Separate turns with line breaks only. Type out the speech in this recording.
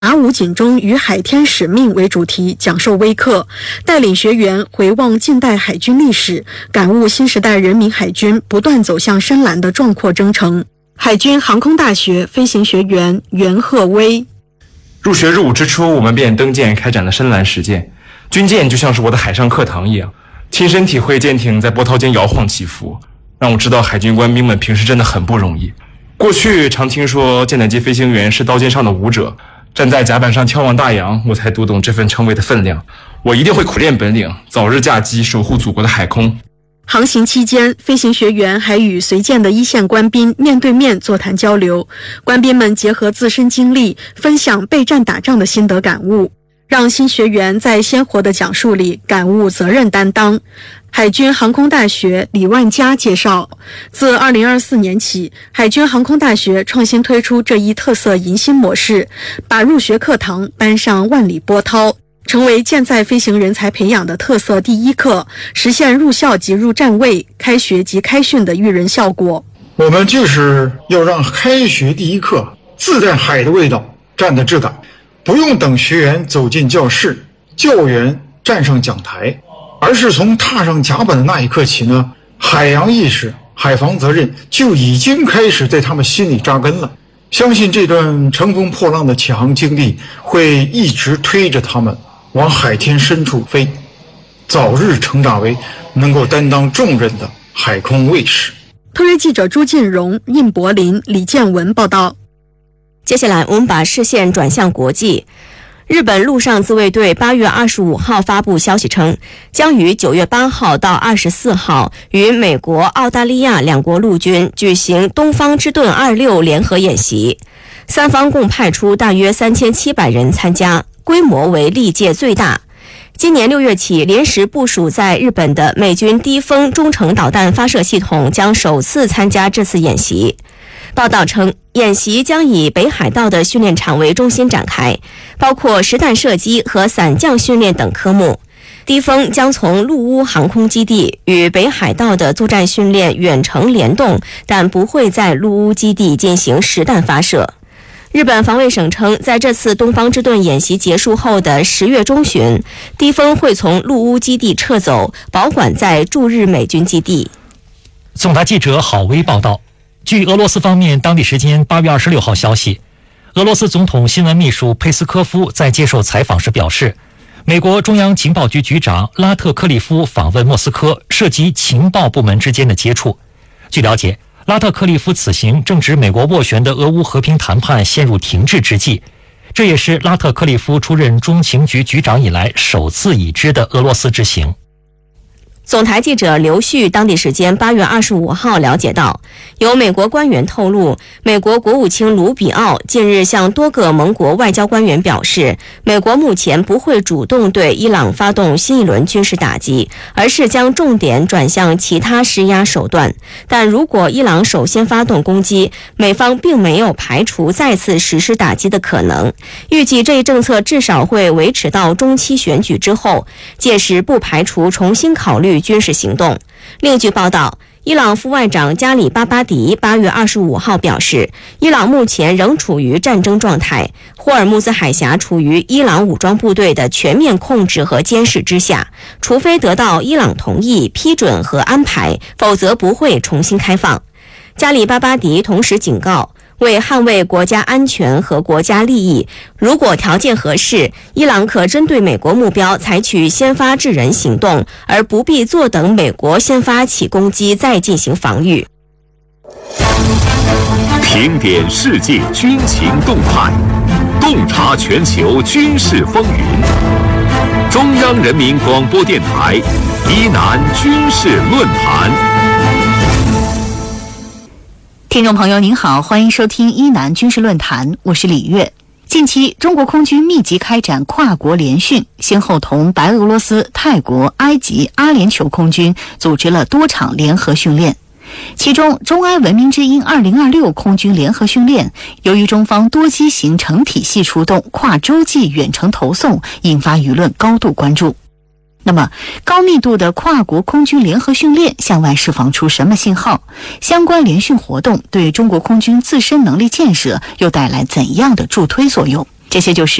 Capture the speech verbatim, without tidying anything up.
马武警钟与海天使命为主题讲授微课，带领学员回望近代海军历史，感悟新时代人民海军不断走向深蓝的壮阔征程。海军航空大学飞行学员袁鹤威：
入学入伍之初，我们便登舰开展了深蓝实践，军舰就像是我的海上课堂一样，亲身体会舰艇在波涛间摇晃起伏，让我知道海军官兵们平时真的很不容易。过去常听说舰载机飞行员是刀尖上的舞者，站在甲板上眺望大洋，我才读懂这份称谓的分量。我一定会苦练本领，早日驾机守护祖国的海空。
航行期间，飞行学员还与随舰的一线官兵面对面座谈交流，官兵们结合自身经历，分享备战打仗的心得感悟，让新学员在鲜活的讲述里感悟责任担当。海军航空大学李万佳介绍，自二零二四年起，海军航空大学创新推出这一特色迎新模式，把入学课堂搬上万里波涛，成为舰载飞行人才培养的特色第一课，实现入校即入站位、开学即开训的育人效果。
我们就是要让开学第一课自带海的味道，站得质感，不用等学员走进教室，教员站上讲台，而是从踏上甲板的那一刻起呢，海洋意识、海防责任就已经开始在他们心里扎根了。相信这段乘风破浪的启航经历会一直推着他们往海天深处飞，早日成长为能够担当重任的海空卫士。
特约记者朱进荣、应柏林、李建文报道。
接下来我们把视线转向国际。日本陆上自卫队八月二十五号发布消息称，将于九月八号到二十四号与美国、澳大利亚两国陆军举行东方之盾二六联合演习，三方共派出大约三千七百人参加，规模为历届最大。今年六月起，临时部署在日本的美军低风中程导弹发射系统将首次参加这次演习。报道称，演习将以北海道的训练场为中心展开，包括实弹射击和伞降训练等科目。低风将从陆屋航空基地与北海道的作战训练远程联动，但不会在陆屋基地进行实弹发射。日本防卫省称，在这次东方之盾演习结束后的十月中旬，低风会从陆屋基地撤走，保管在驻日美军基地。
总台记者郝威报道。据俄罗斯方面当地时间八月二十六号消息，俄罗斯总统新闻秘书佩斯科夫在接受采访时表示，美国中央情报局局长拉特克利夫访问莫斯科涉及情报部门之间的接触。据了解，拉特克利夫此行正值美国斡旋的俄乌和平谈判陷入停滞之际，这也是拉特克利夫出任中情局局长以来首次已知的俄罗斯之行。
总台记者刘旭当地时间八月二十五号了解到，有美国官员透露，美国国务卿卢比奥近日向多个盟国外交官员表示，美国目前不会主动对伊朗发动新一轮军事打击，而是将重点转向其他施压手段。但如果伊朗首先发动攻击，美方并没有排除再次实施打击的可能。预计这一政策至少会维持到中期选举之后，届时不排除重新考虑军事行动。另据报道，伊朗副外长加里巴巴迪八月二十五号表示，伊朗目前仍处于战争状态，霍尔木兹海峡处于伊朗武装部队的全面控制和监视之下，除非得到伊朗同意、批准和安排，否则不会重新开放。加里巴巴迪同时警告，为捍卫国家安全和国家利益，如果条件合适，伊朗可针对美国目标采取先发制人行动，而不必坐等美国先发起攻击再进行防御。
评点世界军情动态，洞察全球军事风云。中央人民广播电台疑难军事论坛。
听众朋友您好，欢迎收听伊南军事论坛，我是李月。近期中国空军密集开展跨国联训，先后同白俄罗斯、泰国、埃及、阿联酋空军组织了多场联合训练。其中中埃文明之鹰二零二六空军联合训练，由于中方多机型成体系出动，跨洲际远程投送，引发舆论高度关注。那么高密度的跨国空军联合训练向外释放出什么信号？相关联训活动对中国空军自身能力建设又带来怎样的助推作用？ 这些就是